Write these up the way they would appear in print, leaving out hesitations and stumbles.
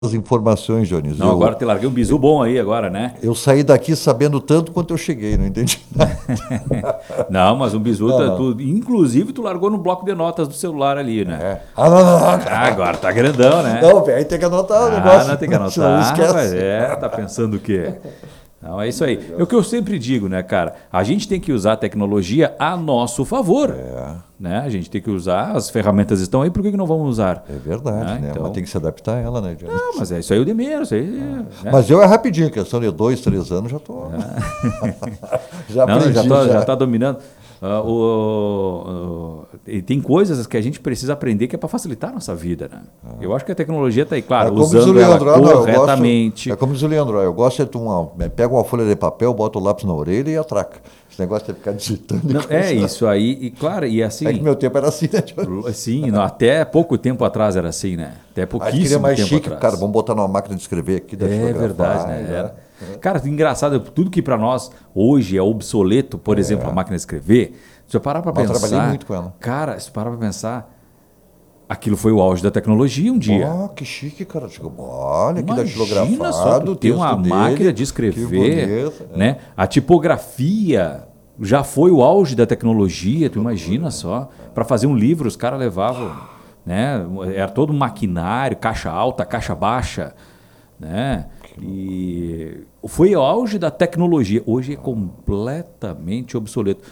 as informações, Jones. Não, agora te larguei um bizu bom aí agora, né? Eu saí daqui sabendo tanto quanto eu cheguei, não entendi nada. Não, mas um bizu, Não. inclusive tu largou no bloco de notas do celular ali, né? É. Não. Agora tá grandão, né? Não, aí tem que anotar o negócio. Não tem que senão anotar, esquece. mas tá pensando o quê? Não, é isso aí. É o que eu sempre digo, né, cara? A gente tem que usar a tecnologia a nosso favor. Né? A gente tem que usar, as ferramentas estão aí, por que não vamos usar? É verdade, né? Então... Mas tem que se adaptar a ela, né, Jones? Não, mas é isso aí o de menos. Aí, né? Mas eu é rapidinho, questão de 2, 3 anos já tô. Já aprendi. Já tá dominando. E tem coisas que a gente precisa aprender que é para facilitar a nossa vida, né? Eu acho que a tecnologia está aí, claro, usando ela corretamente. É como diz o Leandro, eu gosto de pega uma folha de papel, bota o lápis na orelha e atraca. Esse negócio de ficar digitando. Não, isso aí, e claro, e assim... É que meu tempo era assim, né? Sim, até pouco tempo atrás era assim, né? Até pouquíssimo mais tempo chique, atrás. Cara, vamos botar numa máquina de escrever aqui. É verdade, né? Cara, engraçado, tudo que para nós hoje é obsoleto, por exemplo, a máquina de escrever, se eu parar para pensar... Eu trabalhei muito com ela. Cara, se parar para pensar, aquilo foi o auge da tecnologia um dia. Que chique, cara. Olha, que datilografado, só tem uma máquina de escrever, né? A tipografia já foi o auge da tecnologia, tu imagina só. Para fazer um livro, os caras levavam, né? Era todo um maquinário, caixa alta, caixa baixa, né? E foi o auge da tecnologia. Hoje é completamente obsoleto.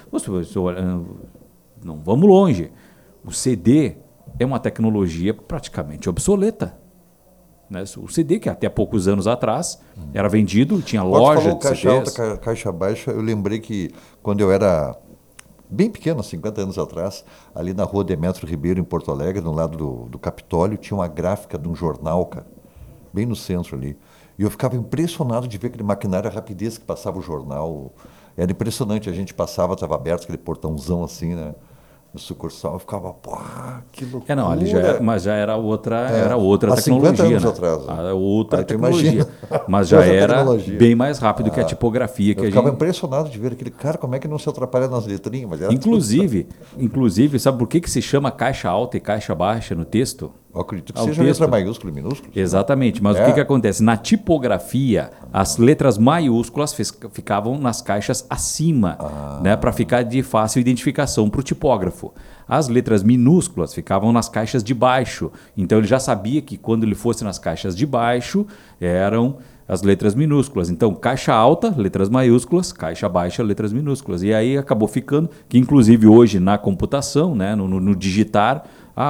Não vamos longe. O CD é uma tecnologia praticamente obsoleta. Né? O CD, que até poucos anos atrás era vendido, tinha loja de caixa CDs. alta, caixa baixa, eu lembrei que quando eu era bem pequeno, 50 anos atrás, ali na rua Demetrio Ribeiro, em Porto Alegre, no lado do Capitólio, tinha uma gráfica de um jornal, cara, bem no centro ali. E eu ficava impressionado de ver aquele maquinário, a rapidez que passava o jornal. Era impressionante, a gente passava, estava aberto aquele portãozão assim, né? No sucursal, eu ficava, que loucura. Não, ali mas já era outra tecnologia. 50 anos né? atrás. Outra tecnologia. Mas já era bem mais rápido que a tipografia que a gente... Eu ficava impressionado de ver aquele cara, como é que não se atrapalha nas letrinhas. Mas era inclusive, sabe por que se chama caixa alta e caixa baixa no texto? Eu acredito que seja letra maiúscula e minúscula. Exatamente, mas o que acontece? Na tipografia, as letras maiúsculas ficavam nas caixas acima, né, para ficar de fácil identificação para o tipógrafo. As letras minúsculas ficavam nas caixas de baixo. Então ele já sabia que quando ele fosse nas caixas de baixo, eram as letras minúsculas. Então, caixa alta, letras maiúsculas, caixa baixa, letras minúsculas. E aí acabou ficando, que inclusive hoje na computação, né, no digitar,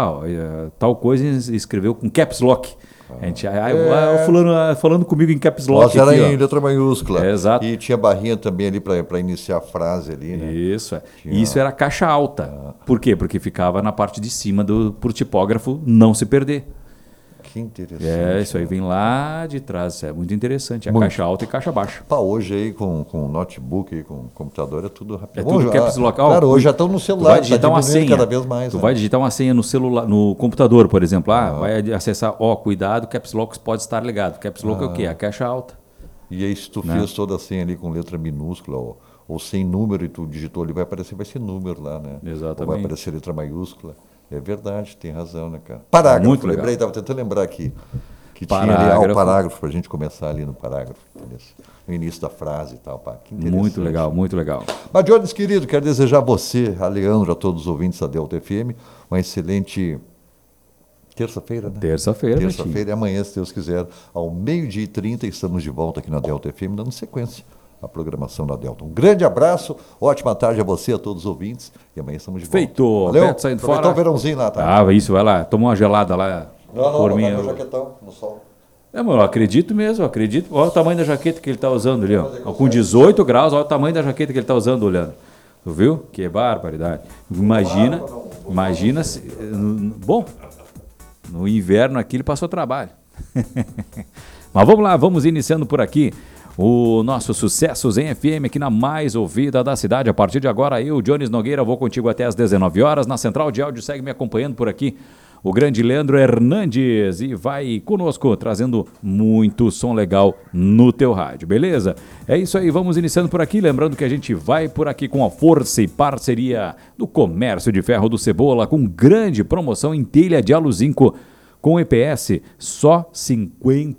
tal coisa escreveu com caps lock. A gente, fulano falando comigo em caps lock. Mas era em letra maiúscula. Exato. E tinha barrinha também ali para iniciar a frase ali, né? Isso era caixa alta. Por quê? Porque ficava na parte de cima para o tipógrafo não se perder. Que interessante. Isso aí vem lá de trás. É muito interessante. A caixa alta e caixa baixa. Hoje aí com notebook, com computador, é tudo rápido. É tudo caps lock. Claro, hoje já estão no celular, vai digitar uma senha cada vez mais. Tu vai digitar uma senha no celular, no computador, por exemplo. Vai acessar, cuidado, caps lock pode estar ligado. Caps lock é o quê? A caixa alta. E aí se tu fez toda a senha ali com letra minúscula ou sem número e tu digitou ali, vai ser número lá, né? Exatamente. Ou vai aparecer letra maiúscula. É verdade, tem razão, né, cara? Parágrafo, muito legal. Lembrei, estava tentando lembrar aqui. Que tinha ali o parágrafo, para a gente começar ali no parágrafo, no início da frase e tal. Que interessante. Muito legal, muito legal. Mas, Jones, querido, quero desejar a você, a Leandro, a todos os ouvintes da Delta FM, uma excelente terça-feira, né? Terça-feira, e amanhã, se Deus quiser, ao 12h30, estamos de volta aqui na Delta FM, dando sequência à programação da Delta. Um grande abraço, ótima tarde a você, a todos os ouvintes, e amanhã estamos de volta. Feito! Valeu? Beto saindo fora. O verãozinho lá, tá? Isso, vai lá, toma uma gelada lá. Não, meu jaquetão no sol. Mas eu acredito mesmo, Olha o tamanho da jaqueta que ele está usando ali, ó. Com 18 graus, olha o tamanho da jaqueta que ele está usando, olhando. Tu viu? Que barbaridade. Imagina se... Bom, no inverno aqui ele passou trabalho. Mas vamos lá, vamos iniciando por aqui o nosso Sucessos em FM aqui na mais ouvida da cidade. A partir de agora, eu, Jones Nogueira, vou contigo até às 19 horas. Na central de áudio, segue me acompanhando por aqui o grande Leandro Hernandes e vai conosco trazendo muito som legal no teu rádio, beleza? É isso aí, vamos iniciando por aqui, lembrando que a gente vai por aqui com a força e parceria do Comércio de Ferro do Cebola, com grande promoção em telha de aluzinco Com EPS, só 50